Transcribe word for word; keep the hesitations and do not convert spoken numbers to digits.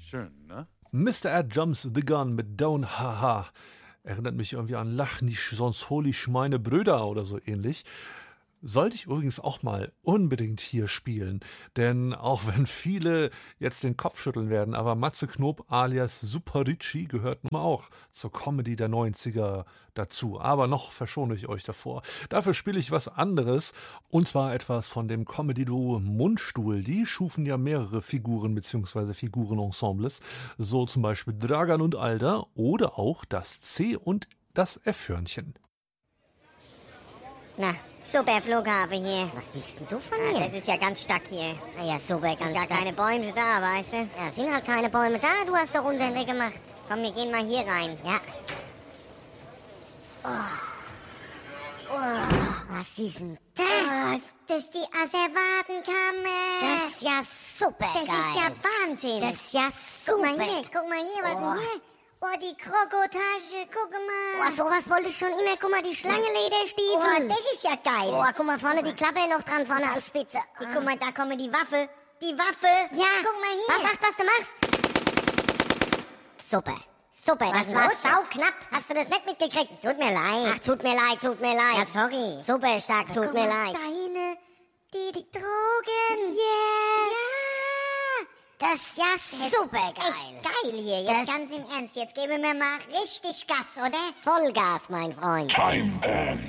Schön, ne? Mister Ed Jumps the Gun mit Don't Haha. Erinnert mich irgendwie an Lach nicht, sonst hol ich meine Brüder oder so ähnlich. Sollte ich übrigens auch mal unbedingt hier spielen, denn auch wenn viele jetzt den Kopf schütteln werden, aber Matze Knob alias Super Ricci gehört nun auch zur Comedy der neunziger dazu, aber noch verschone ich euch davor. Dafür spiele ich was anderes, und zwar etwas von dem Comedy-Duo Mundstuhl. Die schufen ja mehrere Figuren bzw. Figurenensembles, so zum Beispiel Dragan und Alda oder auch das C- und das F-Hörnchen. Na, super Flughafen hier. Was willst denn du von Ah, mir? das ist ja ganz stark hier. Ah ja, super, ganz Gar stark. keine Bäume da, weißt du? Ja, sind halt keine Bäume da, du hast doch unseren Weg gemacht. Komm, wir gehen mal hier rein. Ja. Oh. Oh, was ist denn das? Oh, das ist die Asservatenkammer. Das ist ja super Das geil. ist ja Wahnsinn. Das ist ja super. Guck mal hier, guck mal hier, was Oh. ist denn hier? Oh, die Krokotasche, guck mal. Oh, sowas wollte ich schon immer. Guck mal, die Schlangenlederstiefel. Oh, das ist ja geil. Oh, guck mal, vorne die Klappe noch dran, vorne als Spitze. Hier, guck mal, da kommt die Waffe. Die Waffe. Ja. Guck mal Was, hier. was, was du machst? Super. Super, Was das war los jetzt? sauknapp. Hast du das nicht mitgekriegt? Tut mir leid. Ach, tut mir leid, tut mir leid. Ja, sorry. Super stark, tut Guck mir mal, leid. da hinten, die, die Drogen. Yes. Ja. Das ist ja super geil. Echt geil hier. Jetzt Das- ganz im Ernst. Jetzt geben wir mal richtig Gas, oder? Vollgas, mein Freund. Time Band.